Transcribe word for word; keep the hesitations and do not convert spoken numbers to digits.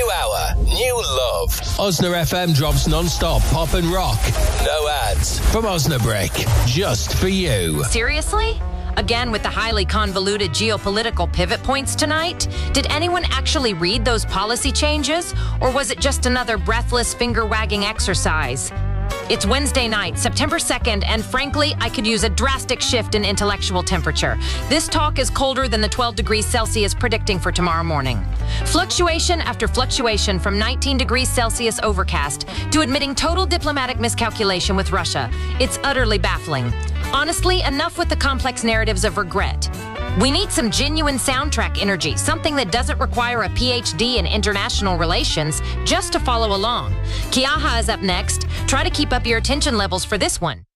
New hour, new love. Osna F M drops non-stop pop and rock. No ads. From Osnabrick. Just for you. Seriously? Again with the highly convoluted geopolitical pivot points tonight? Did anyone actually read those policy changes? Or was it just another breathless finger-wagging exercise? It's Wednesday night, September second, and frankly, I could use a drastic shift in intellectual temperature. This talk is colder than the twelve degrees Celsius predicting for tomorrow morning. Fluctuation after fluctuation from nineteen degrees Celsius overcast to admitting total diplomatic miscalculation with Russia. It's utterly baffling. Honestly, enough with the complex narratives of regret. We need some genuine soundtrack energy, something that doesn't require a P H D in international relations just to follow along. Kiaha is up next. Try to keep up your attention levels for this one.